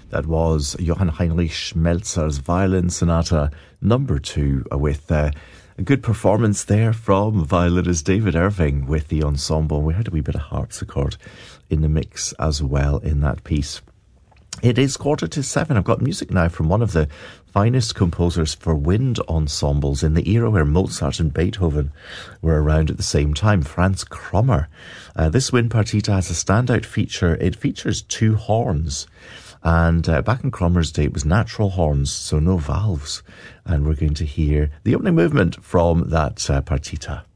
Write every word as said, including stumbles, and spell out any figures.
That was Johann Heinrich Schmelzer's Violin Sonata number two, with uh, a good performance there from violinist David Irving with the ensemble. We heard a wee bit of harpsichord in the mix as well in that piece. It is quarter to seven. I've got music now from one of the finest composers for wind ensembles in the era where Mozart and Beethoven were around at the same time, Franz Krommer. Uh, this wind partita has a standout feature. It features two horns. And uh, back in Krommer's day, it was natural horns, so no valves. And we're going to hear the opening movement from that uh, partita.